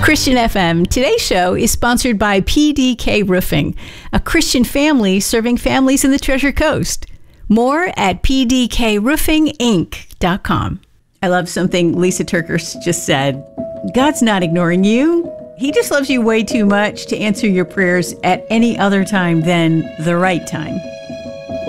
Christian FM. Today's show is sponsored by PDK Roofing, a Christian family serving families in the Treasure Coast. More at pdkroofinginc.com. I love something Lisa Turkers just said. God's not ignoring you. He just loves you way too much to answer your prayers at any other time than the right time.